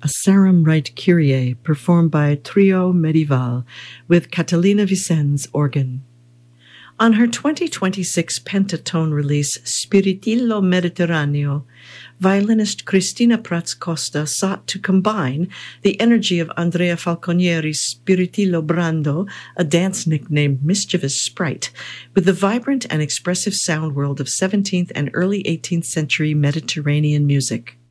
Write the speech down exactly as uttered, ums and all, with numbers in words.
a Sarum Rite Kyrie performed by Trio Medieval with Catalina Vicens organ. On her twenty twenty-six pentatone release Spiritillo Mediterraneo, violinist Cristina Prats Costa sought to combine the energy of Andrea Falconieri's Spiritillo Brando, a dance nicknamed Mischievous Sprite, with the vibrant and expressive sound world of seventeenth and early eighteenth century Mediterranean music.